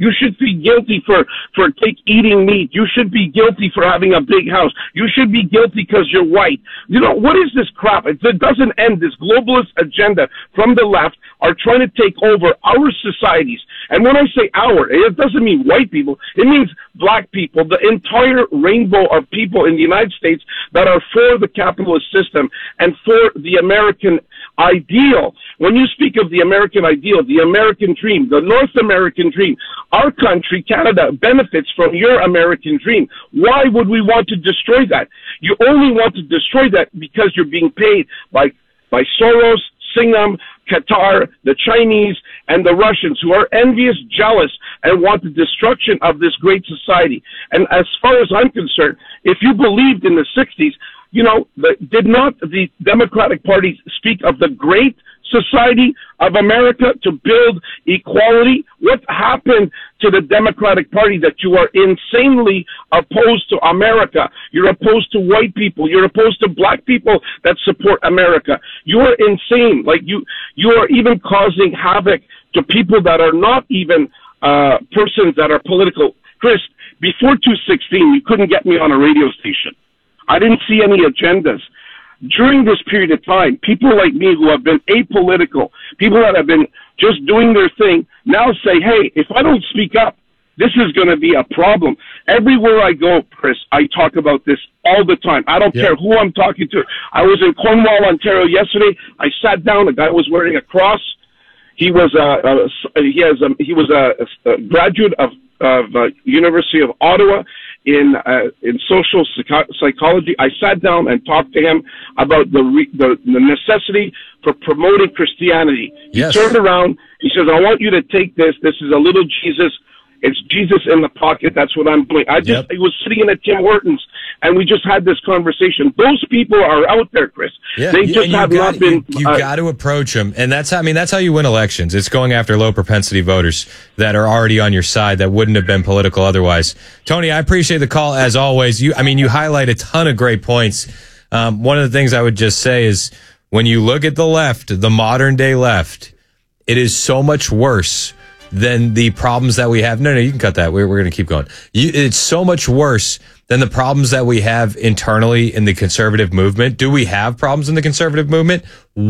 You should be guilty for eating meat. You should be guilty for having a big house. You should be guilty because you're white. You know, what is this crap? It doesn't end. This globalist agenda from the left are trying to take over our societies. And when I say our, it doesn't mean white people. It means black people, the entire rainbow of people in the United States that are for the capitalist system and for the American ideal. When you speak of the American ideal, the American dream, the North American dream, our country, Canada, benefits from your American dream. Why would we want to destroy that? You only want to destroy that because you're being paid by Soros, Singham, Qatar, the Chinese, and the Russians, who are envious, jealous, and want the destruction of this great society. And as far as I'm concerned, if you believed in the 60s, you know, did not the Democratic Party speak of the great society of America to build equality? What happened to the Democratic Party that you are insanely opposed to America? You're opposed to white people. You're opposed to black people that support America. You are insane. Like you are even causing havoc to people that are not even persons that are political. Chris, before 2016, you couldn't get me on a radio station. I didn't see any agendas. During this period of time, people like me who have been apolitical, people that have been just doing their thing, now say, hey, if I don't speak up, this is going to be a problem. Everywhere I go, Chris, I talk about this all the time. I don't care who I'm talking to. I was in Cornwall, Ontario yesterday. I sat down. The guy was wearing a cross. He was a graduate of University of Ottawa in social psychology. I sat down and talked to him about the necessity for promoting Christianity. Yes. He turned around. He says, I want you to take this. This is a little Jesus. It's Jesus in the pocket. That's what I'm doing. I was sitting in a Tim Hortons, and we just had this conversation. Those people are out there, Chris. Yeah. They just have not been. You got to approach them, and that's how you win elections. It's going after low propensity voters that are already on your side that wouldn't have been political otherwise. Tony, I appreciate the call as always. You highlight a ton of great points. One of the things I would just say is when you look at the left, the modern day left, it is so much worse than the problems that we have. No, you can cut that. We're going to keep going. It's so much worse than the problems that we have internally in the conservative movement. Do we have problems in the conservative movement?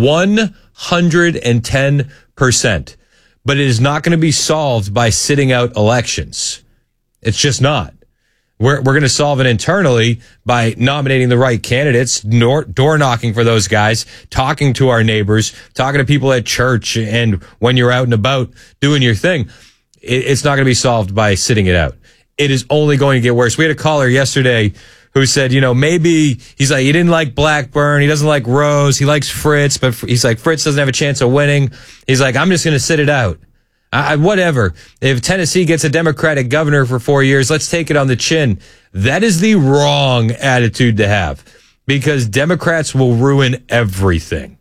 110%. But it is not going to be solved by sitting out elections. It's just not. We're going to solve it internally by nominating the right candidates, door knocking for those guys, talking to our neighbors, talking to people at church, and when you're out and about doing your thing. It's not going to be solved by sitting it out. It is only going to get worse. We had a caller yesterday who said, maybe he's like, he didn't like Blackburn. He doesn't like Rose. He likes Fritz, but he's like, Fritz doesn't have a chance of winning. He's like, I'm just going to sit it out. Whatever. If Tennessee gets a Democratic governor for 4 years, let's take it on the chin. That is the wrong attitude to have because Democrats will ruin everything.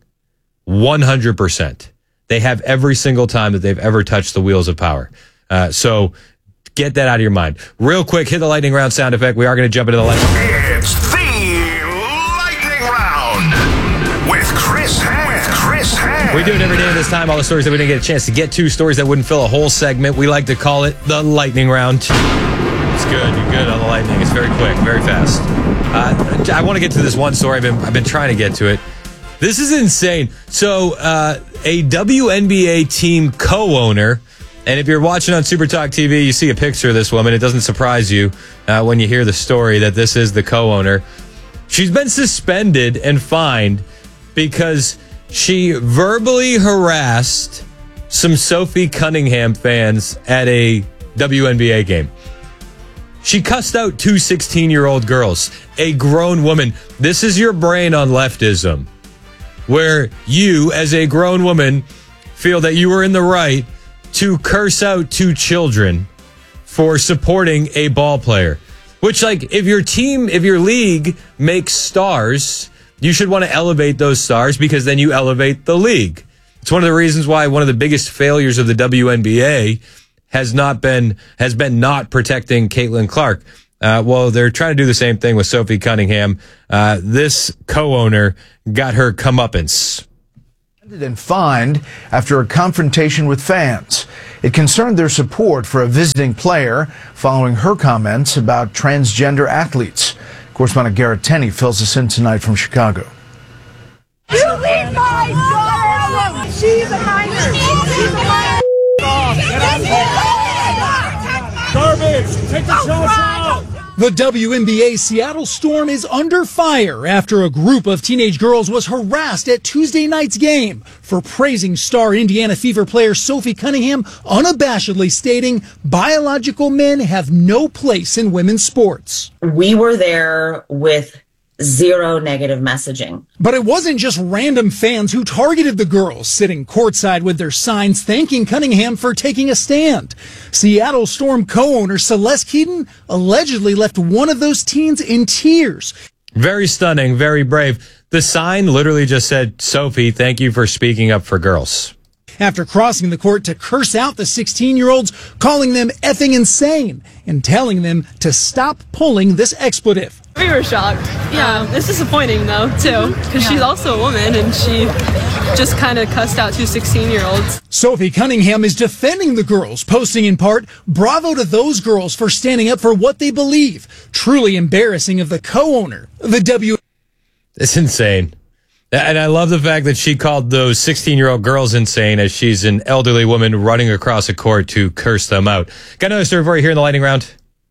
100%. They have every single time that they've ever touched the wheels of power. So get that out of your mind. Real quick, hit the lightning round sound effect. We are going to jump into the lightning round. It's the lightning round with Chris Ham. We do it every day at this time. All the stories that we didn't get a chance to get to, stories that wouldn't fill a whole segment. We like to call it the lightning round. It's good. You're good on the lightning. It's very quick, very fast. I want to get to this one story. I've been trying to get to it. This is insane. So, a WNBA team co-owner, and if you're watching on Super Talk TV, you see a picture of this woman. It doesn't surprise you when you hear the story that this is the co-owner. She's been suspended and fined because she verbally harassed some Sophie Cunningham fans at a WNBA game. She cussed out two 16-year-old girls, a grown woman. This is your brain on leftism, where you, as a grown woman, feel that you were in the right to curse out two children for supporting a ball player. Which, if your league makes stars, you should want to elevate those stars because then you elevate the league. It's one of the reasons why one of the biggest failures of the WNBA has been not protecting Caitlin Clark. Well, they're trying to do the same thing with Sophie Cunningham. This co-owner got her comeuppance. And fined after a confrontation with fans. It concerned their support for a visiting player following her comments about transgender athletes. Correspondent Garrett Tenney fills us in tonight from Chicago. You leave my daughter alone! She's a minor! She's a minor! Garbage! Take the shots out! The WNBA Seattle Storm is under fire after a group of teenage girls was harassed at Tuesday night's game for praising star Indiana Fever player Sophie Cunningham, unabashedly stating biological men have no place in women's sports. We were there with zero negative messaging. But it wasn't just random fans who targeted the girls, sitting courtside with their signs thanking Cunningham for taking a stand. Seattle Storm co-owner Celeste Keaton allegedly left one of those teens in tears. Very stunning, very brave. The sign literally just said, "Sophie, thank you for speaking up for girls." After crossing the court to curse out the 16-year-olds, calling them effing insane and telling them to stop pulling this expletive. We were shocked. Yeah, it's disappointing though, too, because she's also a woman and she just kind of cussed out two 16-year-olds. Sophie Cunningham is defending the girls, posting in part, "Bravo to those girls for standing up for what they believe." Truly embarrassing of the co-owner. It's insane. And I love the fact that she called those 16-year-old girls insane as she's an elderly woman running across a court to curse them out. Got another story for you here in the lightning round.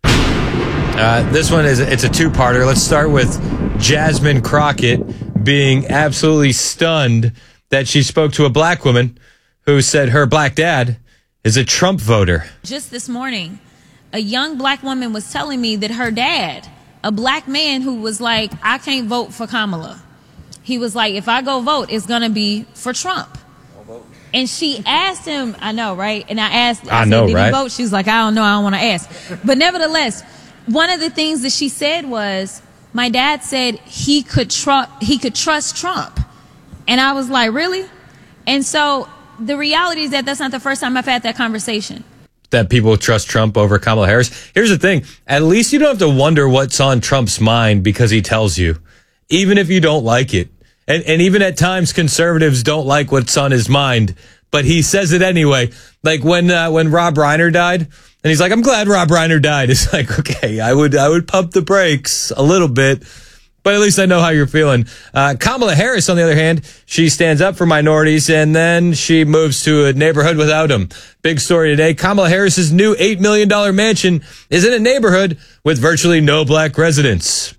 This one it's a two-parter. Let's start with Jasmine Crockett being absolutely stunned that she spoke to a black woman who said her black dad is a Trump voter. Just this morning, a young black woman was telling me that her dad, a black man who was like, I can't vote for Kamala. He was like, if I go vote, it's going to be for Trump. And she asked him, I know, right? And I said, did he vote? She's like, I don't know. I don't want to ask. But nevertheless, one of the things that she said was, my dad said he could trust Trump. And I was like, really? And so the reality is that that's not the first time I've had that conversation. That people trust Trump over Kamala Harris. Here's the thing. At least you don't have to wonder what's on Trump's mind because he tells you, even if you don't like it. And even at times, conservatives don't like what's on his mind, but he says it anyway. Like when Rob Reiner died, and he's like, "I'm glad Rob Reiner died." It's like, okay, I would pump the brakes a little bit, but at least I know how you're feeling. Kamala Harris, on the other hand, she stands up for minorities, and then she moves to a neighborhood without them. Big story today. Kamala Harris's new $8 million mansion is in a neighborhood with virtually no black residents.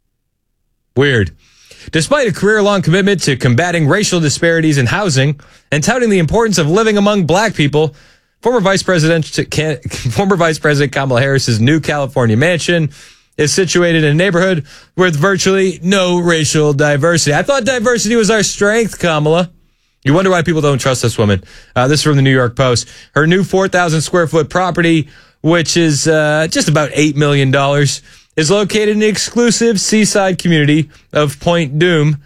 Weird. Despite a career-long commitment to combating racial disparities in housing and touting the importance of living among black people, former Vice President Kamala Harris's new California mansion is situated in a neighborhood with virtually no racial diversity. I thought diversity was our strength, Kamala. You wonder why people don't trust this woman. This is from the New York Post. Her new 4,000 square foot property, which is just about $8 million, is located in the exclusive seaside community of Point Dern,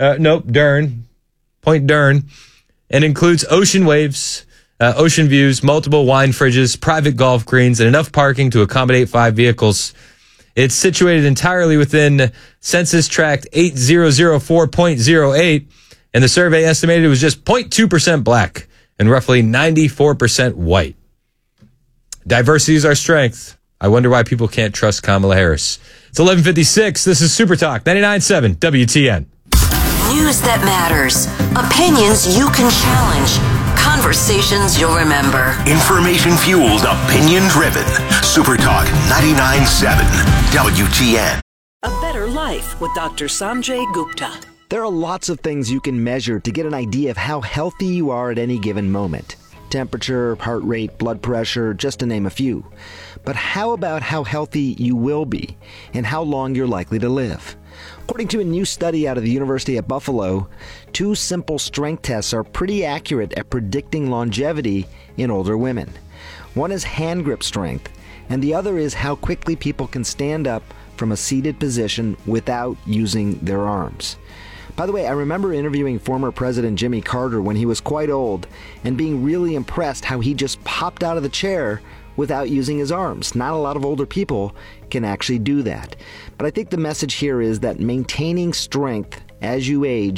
and includes ocean waves, ocean views, multiple wine fridges, private golf greens, and enough parking to accommodate 5 vehicles. It's situated entirely within Census Tract 8004.08, and the survey estimated it was just 0.2% black and roughly 94% white. Diversity is our strength. I wonder why people can't trust Kamala Harris. It's 11:56. This is Super Talk 99.7 WTN. News that matters. Opinions you can challenge. Conversations you'll remember. Information fueled, opinion driven. Super Talk 99.7 WTN. A better life with Dr. Sanjay Gupta. There are lots of things you can measure to get an idea of how healthy you are at any given moment. Temperature, heart rate, blood pressure, just to name a few. But how about how healthy you will be and how long you're likely to live? According to a new study out of the University at Buffalo, 2 simple strength tests are pretty accurate at predicting longevity in older women. One is hand grip strength, and the other is how quickly people can stand up from a seated position without using their arms. By the way, I remember interviewing former President Jimmy Carter when he was quite old and being really impressed how he just popped out of the chair without using his arms. Not a lot of older people can actually do that. But I think the message here is that maintaining strength as you age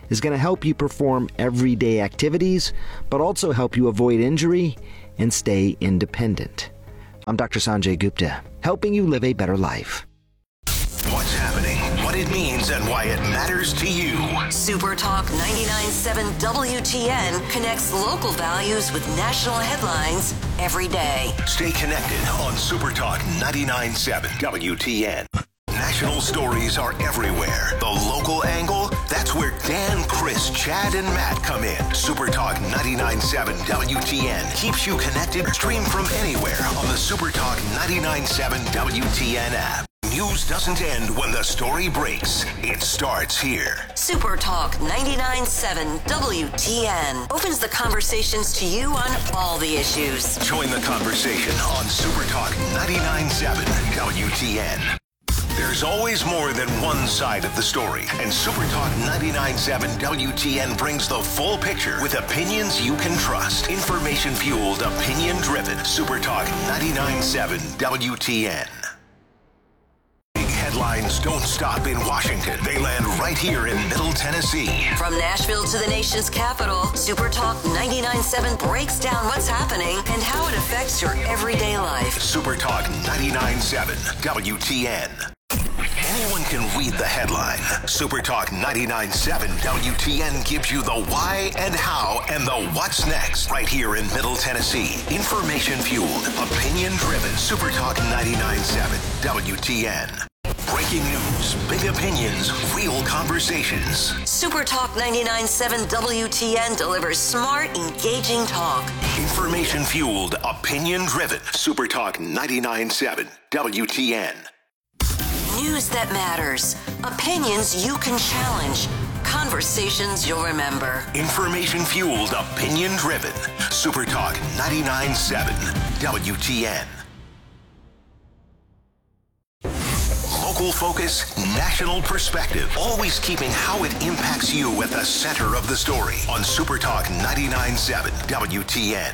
is going to help you perform everyday activities, but also help you avoid injury and stay independent. I'm Dr. Sanjay Gupta, helping you live a better life. What's happening, what it means, and why it matters to you. Super Talk 99.7 WTN connects local values with national headlines every day. Stay connected on Super Talk 99.7 WTN. National stories are everywhere. The local angle, that's where Dan, Chris, Chad, and Matt come in. Super Talk 99.7 WTN keeps you connected. Stream from anywhere on the Super Talk 99.7 WTN app. News doesn't end when the story breaks. It starts here. Super Talk 99.7 WTN opens the conversations to you on all the issues. Join the conversation on Super Talk 99.7 WTN. There's always more than one side of the story, and Super Talk 99.7 WTN brings the full picture with opinions you can trust. Information-fueled, opinion-driven. Super Talk 99.7 WTN. Headlines don't stop in Washington. They land right here in Middle Tennessee. From Nashville to the nation's capital, Super Talk 99.7 breaks down what's happening and how it affects your everyday life. Super Talk 99.7 WTN. Anyone can read the headline. Super Talk 99.7 WTN gives you the why and how and the what's next right here in Middle Tennessee. Information-fueled, opinion-driven. Super Talk 99.7 WTN. Breaking news, big opinions, real conversations. Super Talk 99.7 WTN delivers smart, engaging talk. Information-fueled, opinion-driven. Super Talk 99.7 WTN. News that matters. Opinions you can challenge. Conversations you'll remember. Information-fueled, opinion-driven. Super Talk 99.7 WTN. Local focus, national perspective. Always keeping how it impacts you at the center of the story on Super Talk 99.7 WTN.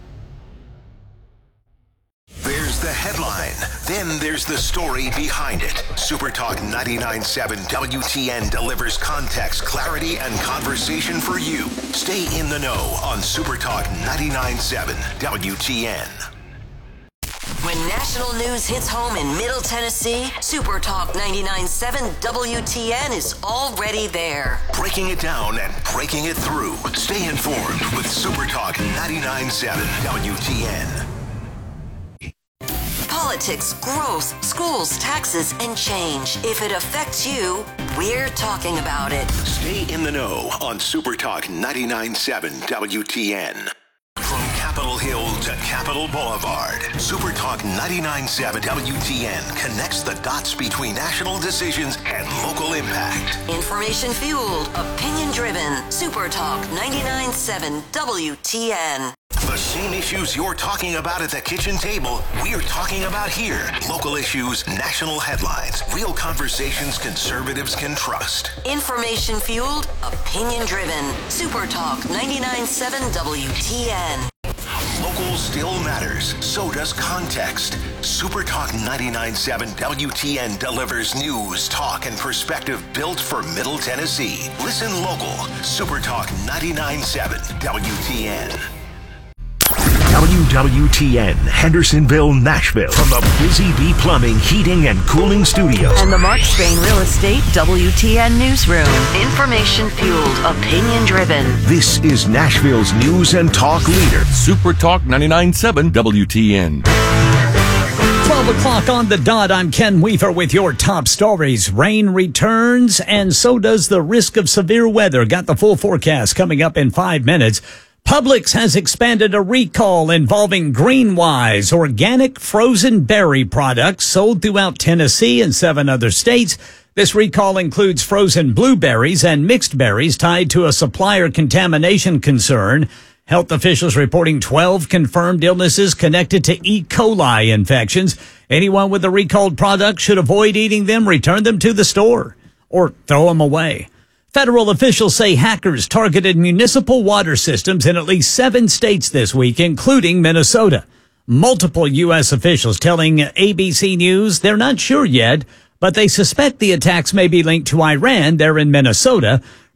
There's the headline, then there's the story behind it. Super Talk 99.7 WTN delivers context, clarity, and conversation for you. Stay in the know on Super Talk 99.7 WTN. When national news hits home in Middle Tennessee, Super Talk 99.7 WTN is already there. Breaking it down and breaking it through. Stay informed with Super Talk 99.7 WTN. Politics, growth, schools, taxes, and change. If it affects you, we're talking about it. Stay in the know on Super Talk 99.7 WTN. From Capitol Hill to Capitol Boulevard, Super Talk 99.7 WTN connects the dots between national decisions and local impact. Information-fueled, opinion-driven, Super Talk 99.7 WTN. The same issues you're talking about at the kitchen table, we're talking about here. Local issues, national headlines, real conversations conservatives can trust. Information-fueled, opinion-driven, Super Talk 99.7 WTN. Local still matters, so does context. Super Talk 99.7 WTN delivers news, talk, and perspective built for Middle Tennessee. Listen local, Super Talk 99.7 WTN. WWTN, Hendersonville, Nashville, from the Busy Bee Plumbing, Heating, and Cooling Studios. And the Mark Spain Real Estate WTN Newsroom. Information-fueled, opinion-driven. This is Nashville's news and talk leader. Super Talk 99.7 WTN. 12 o'clock on the dot. I'm Ken Weaver with your top stories. Rain returns, and so does the risk of severe weather. Got the full forecast coming up in 5 minutes. Publix has expanded a recall involving Greenwise, organic frozen berry products sold throughout Tennessee and 7 other states. This recall includes frozen blueberries and mixed berries tied to a supplier contamination concern. Health officials reporting 12 confirmed illnesses connected to E. coli infections. Anyone with a recalled product should avoid eating them, return them to the store, or throw them away. Federal officials say hackers targeted municipal water systems in at least 7 states this week, including Minnesota. Multiple U.S. officials telling ABC News they're not sure yet, but they suspect the attacks may be linked to Iran there in Minnesota.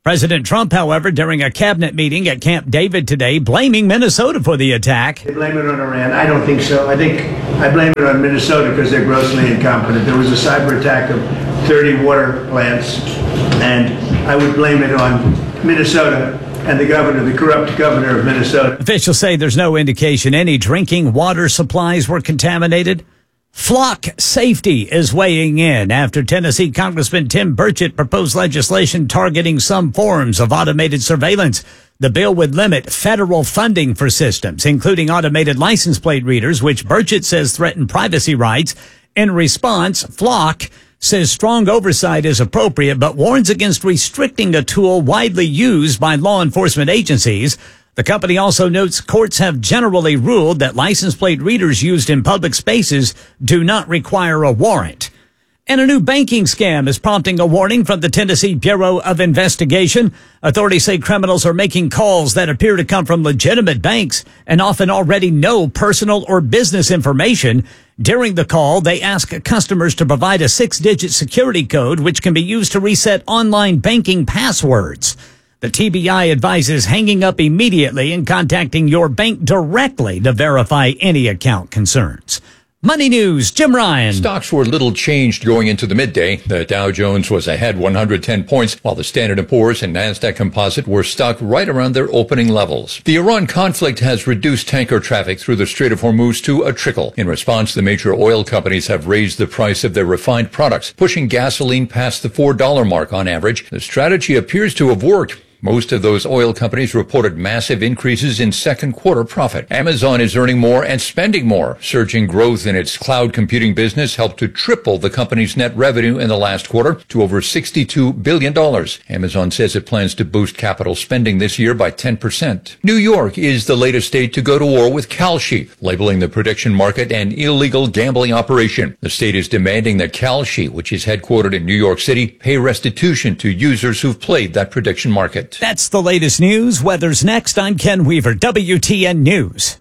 President Trump, however, during a cabinet meeting at Camp David today, blaming Minnesota for the attack. They blame it on Iran. I don't think so. I blame it on Minnesota because they're grossly incompetent. There was a cyber attack of 30 water plants, and I would blame it on Minnesota and the corrupt governor of Minnesota. Officials say there's no indication any drinking water supplies were contaminated. Flock safety is weighing in after Tennessee Congressman Tim Burchett proposed legislation targeting some forms of automated surveillance. The bill would limit federal funding for systems, including automated license plate readers, which Burchett says threaten privacy rights. In response, Flock says strong oversight is appropriate, but warns against restricting a tool widely used by law enforcement agencies. The company also notes courts have generally ruled that license plate readers used in public spaces do not require a warrant. And a new banking scam is prompting a warning from the Tennessee Bureau of Investigation. Authorities say criminals are making calls that appear to come from legitimate banks and often already know personal or business information. During the call, they ask customers to provide a 6-digit security code, which can be used to reset online banking passwords. The TBI advises hanging up immediately and contacting your bank directly to verify any account concerns. Money News, Jim Ryan. Stocks were little changed going into the midday. The Dow Jones was ahead 110 points, while the Standard & Poor's and NASDAQ Composite were stuck right around their opening levels. The Iran conflict has reduced tanker traffic through the Strait of Hormuz to a trickle. In response, the major oil companies have raised the price of their refined products, pushing gasoline past the $4 mark on average. The strategy appears to have worked. Most of those oil companies reported massive increases in second quarter profit. Amazon is earning more and spending more. Surging growth in its cloud computing business helped to triple the company's net revenue in the last quarter to over $62 billion. Amazon says it plans to boost capital spending this year by 10%. New York is the latest state to go to war with Kalshi, labeling the prediction market an illegal gambling operation. The state is demanding that Kalshi, which is headquartered in New York City, pay restitution to users who've played that prediction market. That's the latest news. Weather's next. I'm Ken Weaver, WTN News.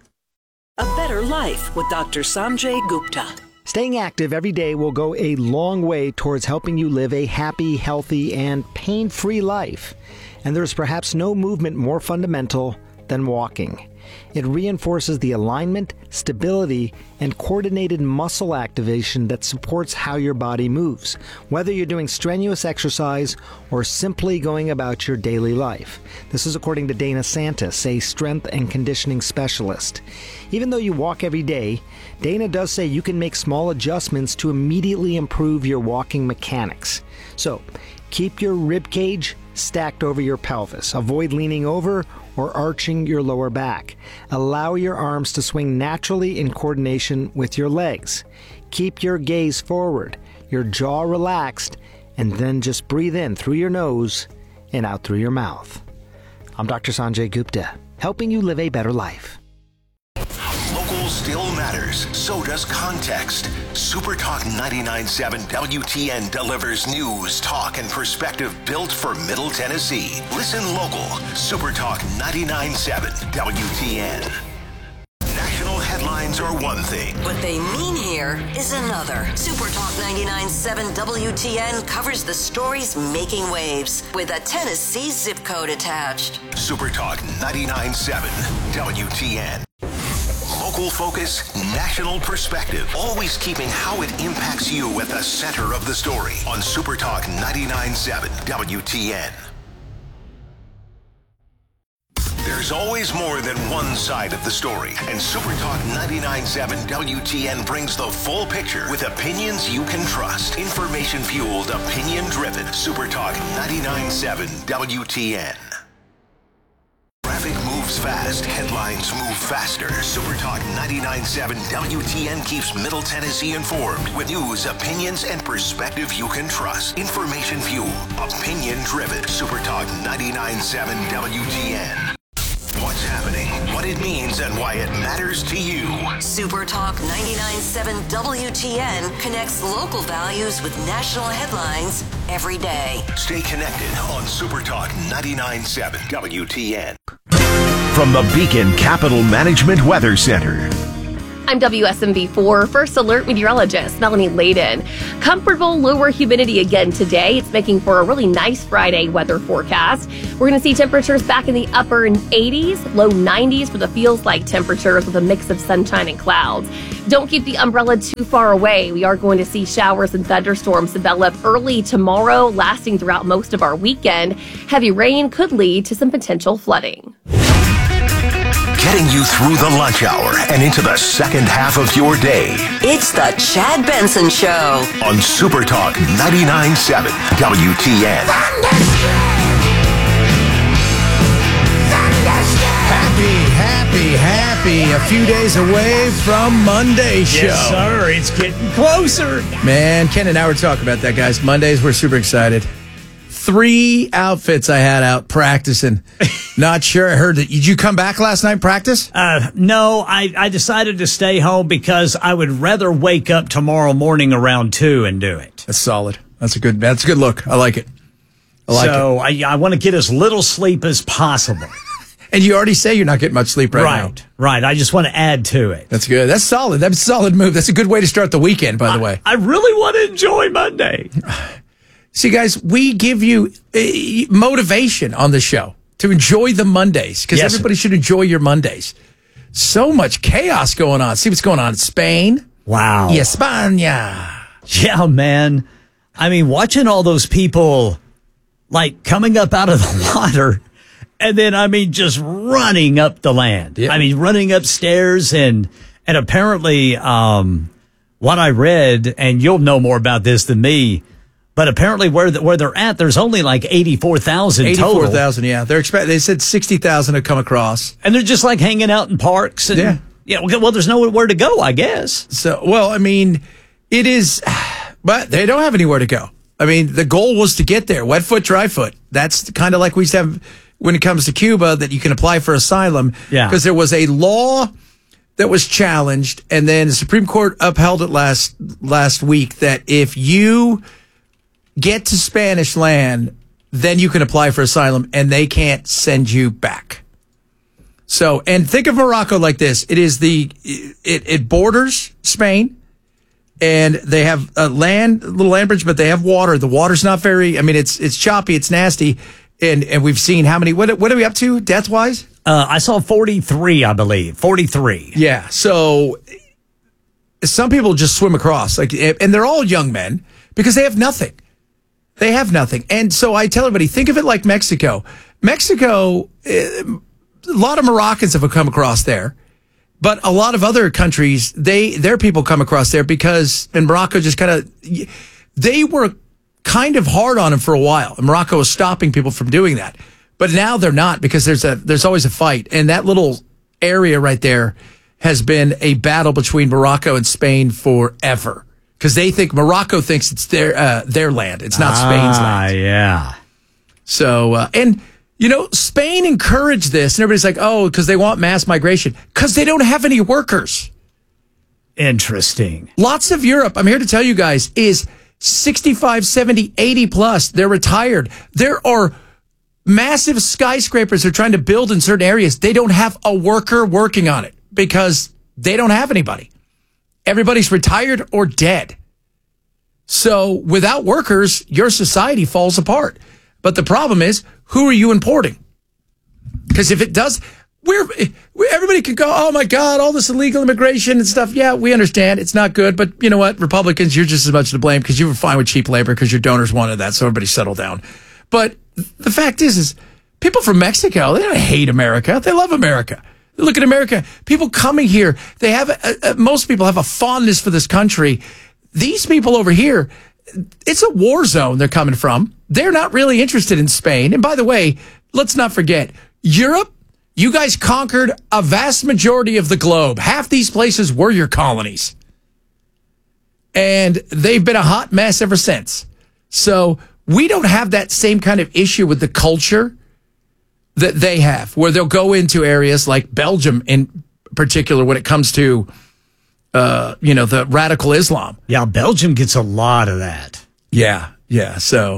A better life with Dr. Sanjay Gupta. Staying active every day will go a long way towards helping you live a happy, healthy, and pain-free life. And there's perhaps no movement more fundamental than walking. It reinforces the alignment, stability, and coordinated muscle activation that supports how your body moves, whether you're doing strenuous exercise or simply going about your daily life. This is according to Dana Santis, a strength and conditioning specialist. Even though you walk every day, Dana does say you can make small adjustments to immediately improve your walking mechanics. So, keep your rib cage stacked over your pelvis. Avoid leaning over or arching your lower back. Allow your arms to swing naturally in coordination with your legs. Keep your gaze forward, your jaw relaxed, and then just breathe in through your nose and out through your mouth. I'm Dr. Sanjay Gupta, helping you live a better life. Local still matters. So does context. Super Talk 99.7 WTN delivers news, talk, and perspective built for Middle Tennessee. Listen local. Super Talk 99.7 WTN. National headlines are one thing. What they mean here is another. Super Talk 99.7 WTN covers the stories making waves with a Tennessee zip code attached. Super Talk 99.7 WTN. Local focus, national perspective, always keeping how it impacts you at the center of the story on Super Talk 99.7 WTN. There's always more than one side of the story, and Super Talk 99.7 WTN brings the full picture with opinions you can trust. Information-fueled, opinion-driven. Super Talk 99.7 WTN. Traffic moves fast. Headlines move faster. Super Talk 99.7 WTN keeps Middle Tennessee informed with news, opinions, and perspective you can trust. Information fuel, opinion driven. Super Talk 99.7 WTN. What's happening, what it means, and why it matters to you. Super Talk 99.7 WTN connects local values with national headlines every day. Stay connected on Super Talk 99.7 WTN. From the Beacon Capital Management Weather Center, I'm WSMV4 First Alert meteorologist Melanie Layden. Comfortable lower humidity again today. It's making for a really nice Friday weather forecast. We're going to see temperatures back in the upper 80s, low 90s for the feels-like temperatures with a mix of sunshine and clouds. Don't keep the umbrella too far away. We are going to see showers and thunderstorms develop early tomorrow, lasting throughout most of our weekend. Heavy rain could lead to some potential flooding. Getting you through the lunch hour and into the second half of your day. It's the Chad Benson Show on Super Talk 99.7 WTN. Happy. A few days away from Monday's show. Yes, sir. It's getting closer. Man, Ken and I were talking about that, guys. Mondays, we're super excited. 3 outfits I had out practicing. Not sure. I heard that. Did you come back last night and practice? No, I decided to stay home because I would rather wake up tomorrow morning around 2 and do it. That's solid. That's a good look. I like it. I want to get as little sleep as possible. And you already say you're not getting much sleep right now. Right. I just want to add to it. That's good. That's solid. That's a solid move. That's a good way to start the weekend, by the way. I really want to enjoy Monday. See, guys, we give you motivation on the show to enjoy the Mondays because everybody should enjoy your Mondays. So much chaos going on. See what's going on in Spain? Wow. España. Yeah, man. I mean, watching all those people like coming up out of the water and then, I mean, just running up the land. Yeah. I mean, running upstairs and apparently what I read, and you'll know more about this than me, but apparently where they're at, there's only like 84,000 total. 84,000, yeah. They said 60,000 have come across. And they're just like hanging out in parks. And, yeah, well, there's nowhere to go, I guess. So, well, I mean, it is, but they don't have anywhere to go. I mean, the goal was to get there, wet foot, dry foot. That's kind of like we used to have when it comes to Cuba, that you can apply for asylum. Yeah. Because there was a law that was challenged, and then the Supreme Court upheld it last week that if you get to Spanish land, then you can apply for asylum, and they can't send you back. So, and think of Morocco like this. It borders Spain, and they have a little land bridge, but they have water. The water's not very, I mean, it's choppy, it's nasty, and we've seen how many, what are we up to, death-wise? I saw 43, I believe. 43. Yeah, so some people just swim across, and they're all young men, because they have nothing. They have nothing. And so I tell everybody, think of it like Mexico. Mexico, a lot of Moroccans have come across there, but a lot of other countries, their people come across there because in Morocco they were kind of hard on them for a while. And Morocco was stopping people from doing that. But now they're not because there's always a fight. And that little area right there has been a battle between Morocco and Spain forever. Because Morocco thinks it's their land. It's not Spain's land. Yeah. So, and, Spain encouraged this. And everybody's like, oh, because they want mass migration. Because they don't have any workers. Interesting. Lots of Europe, I'm here to tell you guys, is 65, 70, 80 plus. They're retired. There are massive skyscrapers they're trying to build in certain areas. They don't have a worker working on it because they don't have anybody. Everybody's retired or dead. So without workers, your society falls apart. But the problem is, who are you importing? Because if it does, everybody can go, oh my God, all this illegal immigration and stuff. Yeah, we understand. It's not good. But you know what? Republicans, you're just as much to blame because you were fine with cheap labor because your donors wanted that. So everybody settle down. But the fact is people from Mexico, they don't hate America. They love America. Look at America. People coming here, they have most people have a fondness for this country. These people over here, it's a war zone they're coming from. They're not really interested in Spain. And by the way, let's not forget, Europe, you guys conquered a vast majority of the globe. Half these places were your colonies. And they've been a hot mess ever since. So we don't have that same kind of issue with the culture that they have, where they'll go into areas like Belgium in particular when it comes to, the radical Islam. Yeah, Belgium gets a lot of that. Yeah. So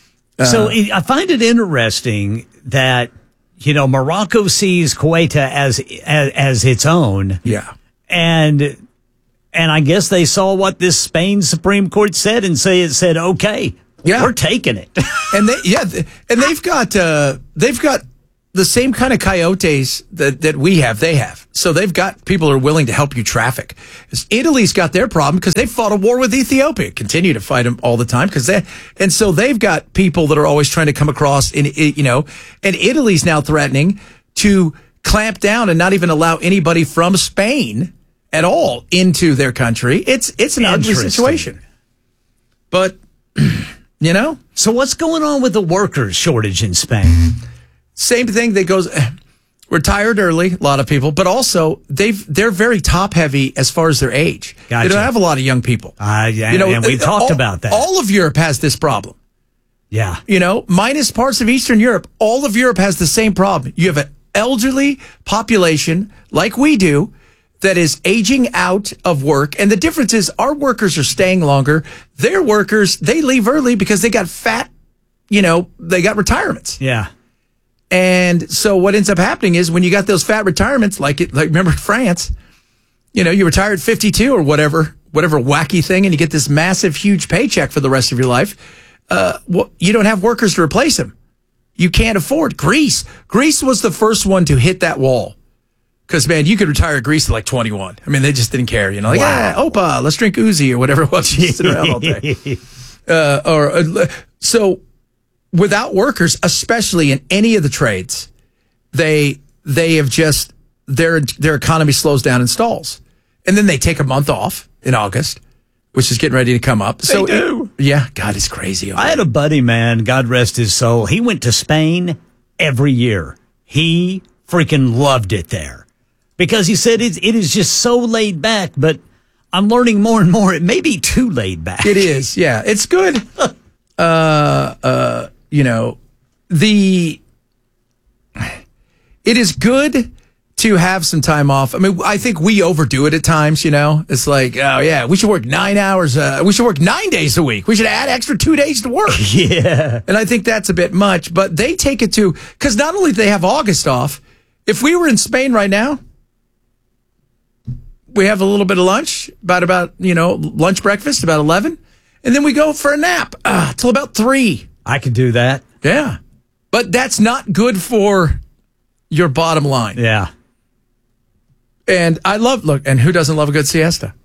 I find it interesting that, Morocco sees Kuwait as its own. Yeah. And I guess they saw what this Spain Supreme Court said and said, okay, we're taking it. And they've got the same kind of coyotes that we have. They have. So they've got people who are willing to help you traffic. Italy's got their problem because they fought a war with Ethiopia, continue to fight them all the time and so they've got people that are always trying to come across and Italy's now threatening to clamp down and not even allow anybody from Spain at all into their country. It's an ugly situation. But, So what's going on with the workers shortage in Spain? Same thing that goes, retired early, a lot of people, but also they're very top heavy as far as their age. Gotcha. They don't have a lot of young people. And we talked about that. All of Europe has this problem. Yeah. Minus parts of Eastern Europe, all of Europe has the same problem. You have an elderly population like we do that is aging out of work. And the difference is our workers are staying longer. Their workers, they leave early because they got fat, they got retirements. Yeah. And so what ends up happening is when you got those fat retirements, like remember France, you retire at 52 or whatever wacky thing, and you get this massive, huge paycheck for the rest of your life. You don't have workers to replace them. You can't afford. Greece was the first one to hit that wall. Because, man, you could retire at Greece at like 21. I mean, they just didn't care. Opa, let's drink Uzi or whatever it was. You sit around all day. So without workers, especially in any of the trades, they have just, their economy slows down and stalls. And then they take a month off in August, which is getting ready to come up. They do. Yeah, God, it's crazy. I had a buddy, man, God rest his soul. He went to Spain every year. He freaking loved it there. Because he said it is just so laid back, but I'm learning more and more. It may be too laid back. It is, yeah. It's good. It is good to have some time off. I mean, I think we overdo it at times, It's like, oh, yeah, we should work 9 hours. We should work 9 days a week. We should add extra 2 days to work. Yeah. And I think that's a bit much. But they take it to, because not only do they have August off, if we were in Spain right now, we have a little bit of lunch, about lunch, breakfast, about 11. And then we go for a nap till about 3. I could do that. Yeah. But that's not good for your bottom line. Yeah. And and who doesn't love a good siesta?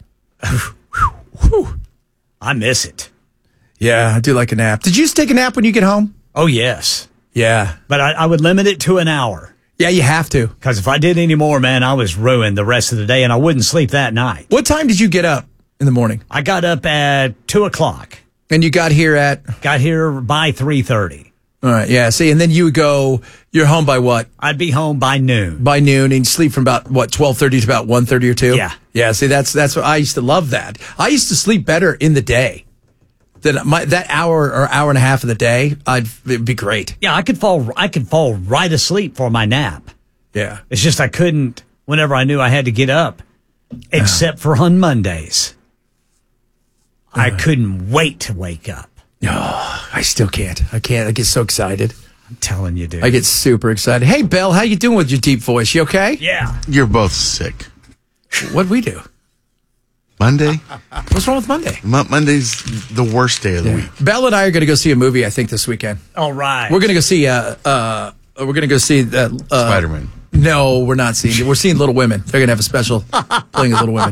I miss it. Yeah, I do like a nap. Did you just take a nap when you get home? Oh, yes. Yeah. But I would limit it to an hour. Yeah, you have to. Because if I did any more, man, I was ruined the rest of the day, and I wouldn't sleep that night. What time did you get up in the morning? I got up at 2 o'clock. And you got here at? Got here by 3:30. All right, yeah. See, and then you're home by what? I'd be home by noon. By noon, and you sleep from about, 12:30 to about 1:30 or 2? Yeah. Yeah, see, that's what I used to love that. I used to sleep better in the day. That hour or hour and a half of the day, it'd be great. Yeah, I could fall right asleep for my nap. Yeah. It's just I couldn't whenever I knew I had to get up, except for on Mondays. I couldn't wait to wake up. No, I still can't. I can't. I get so excited. I'm telling you, dude. I get super excited. Hey, Belle, how you doing with your deep voice? You okay? Yeah. You're both sick. What'd we do? Monday? What's wrong with Monday? Monday's the worst day of the week. Belle and I are going to go see a movie, I think, this weekend. All right. We're going to go see Spider-Man. No, we're not seeing it. We're seeing Little Women. They're going to have a special playing of Little Women.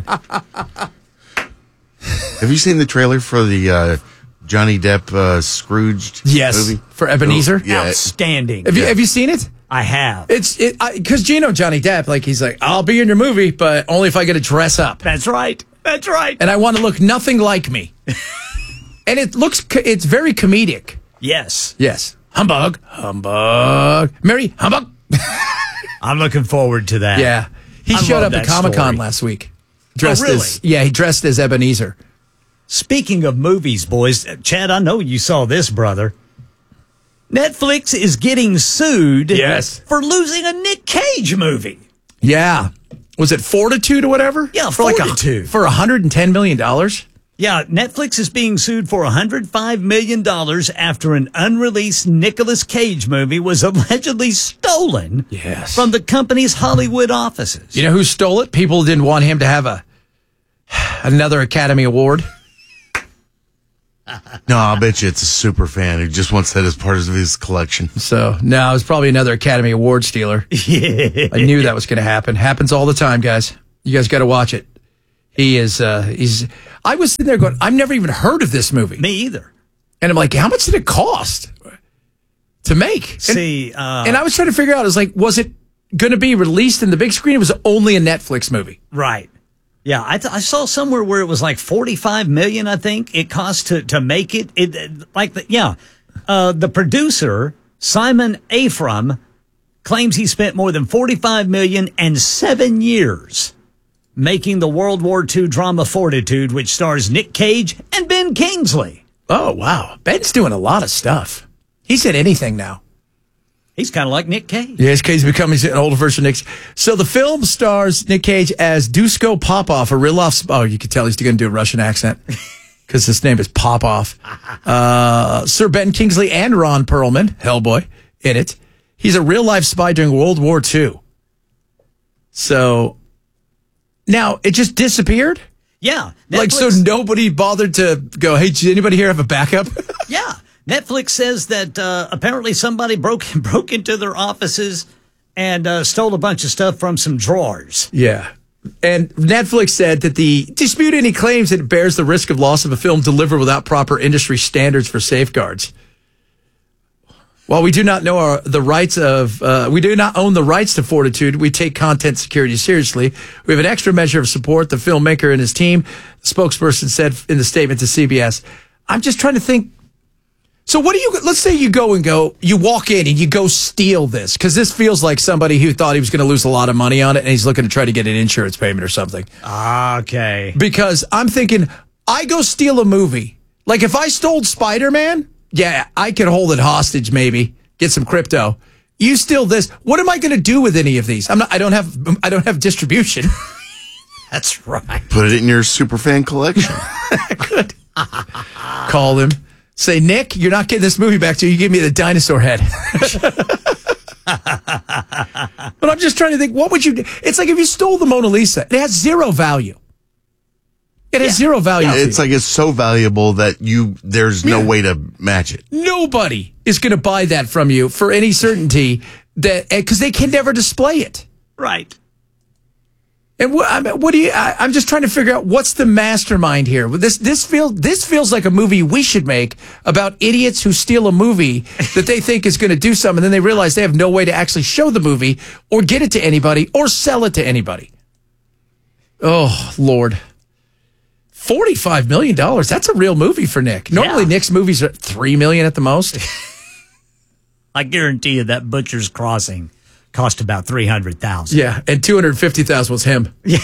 Have you seen the trailer for the Johnny Depp Scrooged movie? For Ebenezer? Yeah. Outstanding. Have you seen it? I have. It's because Johnny Depp, he's like, I'll be in your movie, but only if I get to dress up. That's right. That's right. And I want to look nothing like me. And it's very comedic. Yes. Yes. Humbug. Humbug. Mary, humbug. I'm looking forward to that. Yeah. He showed up at Comic-Con last week. He dressed as Ebenezer. Speaking of movies, boys, Chad, I know you saw this, brother. Netflix is getting sued for losing a Nick Cage movie. Yeah. Was it Fortitude or whatever? Yeah, for Fortitude. For $110 million? Yeah, Netflix is being sued for $105 million after an unreleased Nicolas Cage movie was allegedly stolen from the company's Hollywood offices. You know who stole it? People didn't want him to have another Academy Award. No, I'll bet you it's a super fan who just wants that as part of his collection. So, no, it was probably another Academy Award stealer. Yeah. I knew that was going to happen. Happens all the time, guys. You guys got to watch it. I was sitting there going, I've never even heard of this movie. Me either. And I'm like, how much did it cost to make? And I was trying to figure out, was it going to be released in the big screen? It was only a Netflix movie. Right. Yeah, I saw somewhere where it was like $45 million, I think, it cost to make it. The producer, Simon Afram, claims he spent more than $45 million and 7 years making the World War II drama Fortitude, which stars Nick Cage and Ben Kingsley. Oh, wow. Ben's doing a lot of stuff. He's in anything now. He's kind of like Nick Cage. Yeah, Cage's becoming an older version of Nick. So the film stars Nick Cage as Dusko Popov, a real-life... Oh, you can tell he's going to do a Russian accent because his name is Popov. Sir Ben Kingsley and Ron Perlman, Hellboy, in it. He's a real-life spy during World War II. So... Now, it just disappeared? Yeah. So nobody bothered to go, hey, did anybody here have a backup? Yeah. Netflix says that apparently somebody broke into their offices and stole a bunch of stuff from some drawers. Yeah. And Netflix said that the dispute any claims that it bears the risk of loss of a film delivered without proper industry standards for safeguards. While we do not know we do not own the rights to Fortitude, we take content security seriously. We have an extra measure of support. The filmmaker and his team, the spokesperson said in the statement to CBS. I'm just trying to think. So let's say you walk in and you go steal this, because this feels like somebody who thought he was going to lose a lot of money on it and he's looking to try to get an insurance payment or something. Okay. Because I'm thinking, I go steal a movie. Like if I stole Spider-Man, yeah, I could hold it hostage, maybe get some crypto. You steal this. What am I going to do with any of these? I don't have distribution. That's right. Put it in your superfan collection. Good. Call him. Say, Nick, you're not getting this movie back till you give me the dinosaur head. But I'm just trying to think, what would you do? It's like if you stole the Mona Lisa, it has zero value. It has zero value. It's like it's so valuable that there's no way to match it. Nobody is going to buy that from you for any certainty because they can never display it. Right. And I'm just trying to figure out what's the mastermind here. This feels like a movie we should make about idiots who steal a movie that they think is going to do something, and then they realize they have no way to actually show the movie or get it to anybody or sell it to anybody. Oh, Lord. $45 million. That's a real movie for Nick. Normally, Nick's movies are $3 million at the most. I guarantee you that Butcher's Crossing cost about $300,000. Yeah, and $250,000 was him. Yeah.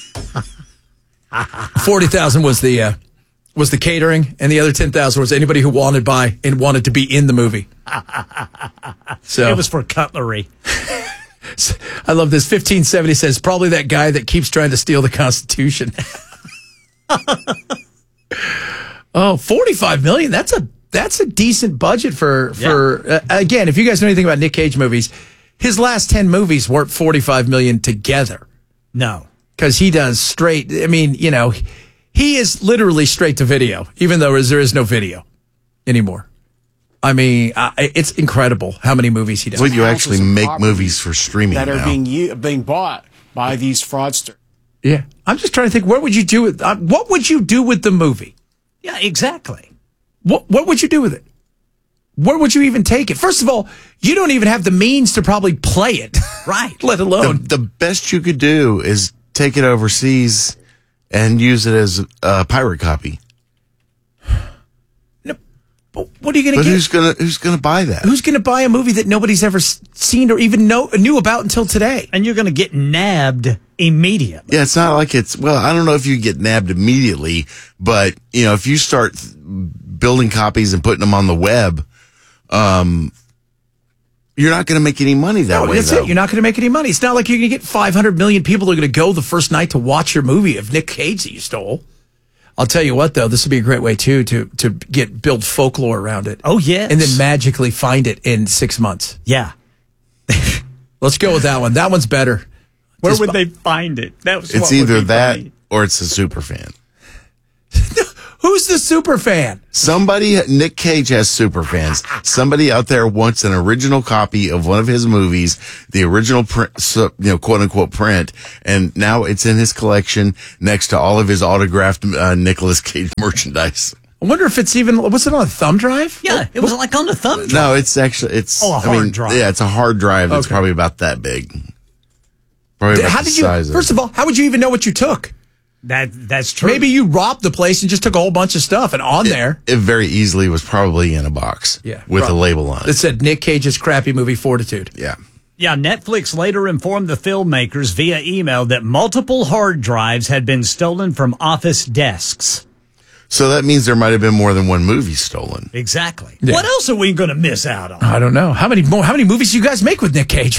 $40,000 was the catering, and the other $10,000 was anybody who wanted to be in the movie. So it was for cutlery. I love this. 1570 says probably that guy that keeps trying to steal the Constitution. Oh, $45 million. That's a decent budget for again, if you guys know anything about Nick Cage movies, his last 10 movies weren't $45 million together. No. Because he does straight, he is literally straight to video, even though there is no video anymore. I mean, it's incredible how many movies he does. Well, you actually make movies for streaming that are now. being bought by these fraudsters. Yeah. I'm just trying to think, what would you do with the movie? Yeah, exactly. What would you do with it? Where would you even take it? First of all, you don't even have the means to probably play it. Right. Let alone. The best you could do is take it overseas and use it as a pirate copy. No, but what are you going to get? But who's going to buy that? Who's going to buy a movie that nobody's ever seen or even knew about until today? And you're going to get nabbed immediately. Yeah, it's not like I don't know if you get nabbed immediately, but if you start building copies and putting them on the web, you're not going to make any money that way. That's it. You're not going to make any money. It's not like you're going to get 500 million people who are going to go the first night to watch your movie of Nick Cage that you stole. I'll tell you what, though, this would be a great way, too, to build folklore around it. Oh, yes. And then magically find it in 6 months. Yeah. Let's go with that one. That one's better. Where would they find it? It's either that or it's a super fan. Who's the super fan? Nick Cage has super fans. Somebody out there wants an original copy of one of his movies, the original print, quote unquote print, and now it's in his collection next to all of his autographed Nicolas Cage merchandise. I wonder if it's even, was it on a thumb drive? Yeah, it was like on the thumb drive. No, it's actually, a hard drive. Yeah, it's a hard drive that's probably about that big. Probably about the size first of all, how would you even know what you took? That's true. Maybe you robbed the place and just took a whole bunch of stuff, and there. It very easily was probably in a box with a label on it. That said Nick Cage's crappy movie Fortitude. Yeah. Yeah, Netflix later informed the filmmakers via email that multiple hard drives had been stolen from office desks. So that means there might have been more than one movie stolen. Exactly. Yeah. What else are we going to miss out on? I don't know. How many movies do you guys make with Nick Cage?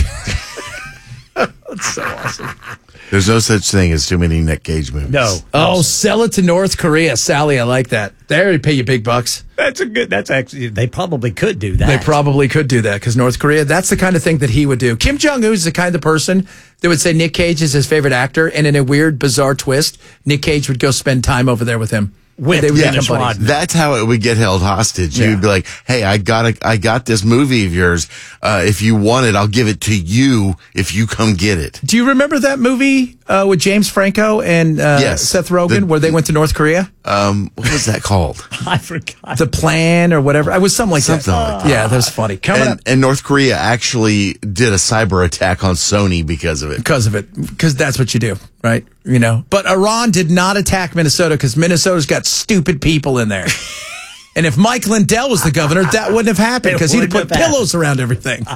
That's so awesome. There's no such thing as too many Nick Cage movies. No. Oh, sell it to North Korea. Sally, I like that. They already pay you big bucks. They probably could do that. They probably could do that because North Korea, that's the kind of thing that he would do. Kim Jong-un is the kind of person that would say Nick Cage is his favorite actor, and in a weird, bizarre twist, Nick Cage would go spend time over there with him. That's how it would get held hostage. You'd be like, "Hey, I got this movie of yours. If you want it, I'll give it to you if you come get it." Do you remember that movie with James Franco and Seth Rogen where they went to North Korea? What was that called? I forgot. The Plan or whatever. It was something like that. Yeah, that was funny. And North Korea actually did a cyber attack on Sony because of it. Because that's what you do, right? You know. But Iran did not attack Minnesota because Minnesota's got stupid people in there. And if Mike Lindell was the governor, that wouldn't have happened because he'd have put pillows around everything.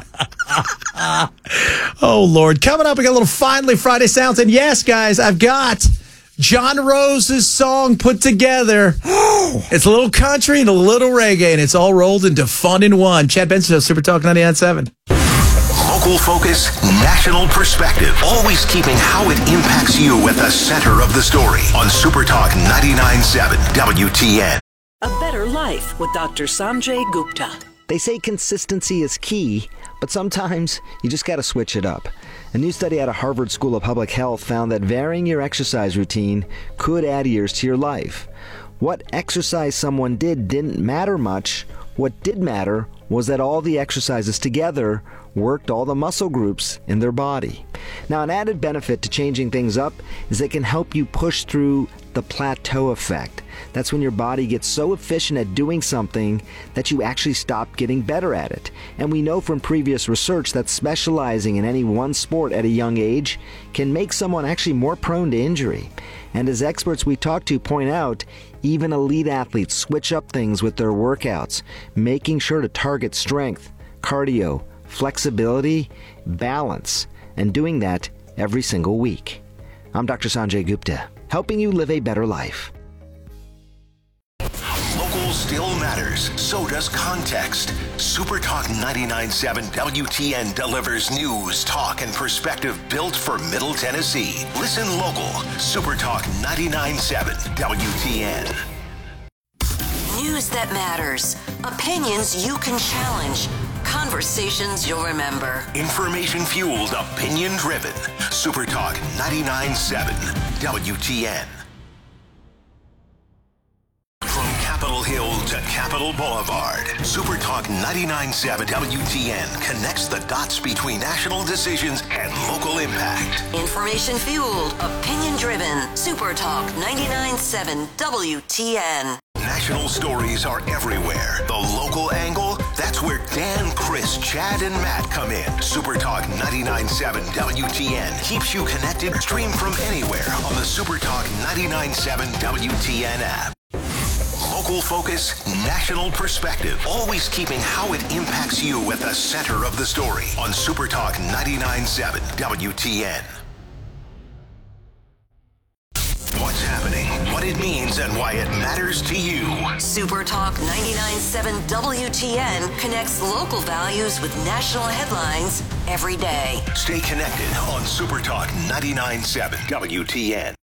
Oh, Lord. Coming up, we got a little Finally Friday sounds. And yes, guys, I've got John Rose's song put together. It's a little country and a little reggae, and it's all rolled into fun in one. Chad Benson, Super Talk 99.7. Local focus, national perspective, always keeping how it impacts you at the center of the story on Super Talk 99.7 WTN. A better life with Dr. Sanjay Gupta. They say consistency is key, but sometimes you just got to switch it up. A new study out of Harvard School of Public Health found that varying your exercise routine could add years to your life. What exercise someone didn't matter much. What did matter was that all the exercises together worked all the muscle groups in their body. Now, an added benefit to changing things up is it can help you push through the plateau effect. That's when your body gets so efficient at doing something that you actually stop getting better at it. And we know from previous research that specializing in any one sport at a young age can make someone actually more prone to injury. And as experts we talk to point out, even elite athletes switch up things with their workouts, making sure to target strength, cardio, flexibility, balance, and doing that every single week. I'm Dr. Sanjay Gupta, helping you live a better life. Local still matters, so does context. Super Talk 99.7 WTN delivers news, talk, and perspective built for Middle Tennessee. Listen local. Super Talk 99.7 WTN. News that matters. Opinions you can challenge. Conversations you'll remember. Information fueled, opinion driven. Super Talk 99.7 WTN. From Capitol Hill to Capitol Boulevard, Super Talk 99.7 WTN connects the dots between national decisions and local impact. Information fueled, opinion driven. Super Talk 99.7 WTN. National stories are everywhere. The local angle, that's where Dan, Chris, Chad, and Matt come in. Super Talk 99.7 WTN keeps you connected. Stream from anywhere on the Super Talk 99.7 WTN app. Local focus, national perspective, always keeping how it impacts you at the center of the story on Super Talk 99.7 WTN. What's happening, what it means, and why it matters to you. Super Talk 99.7 WTN connects local values with national headlines every day. Stay connected on Super Talk 99.7 WTN.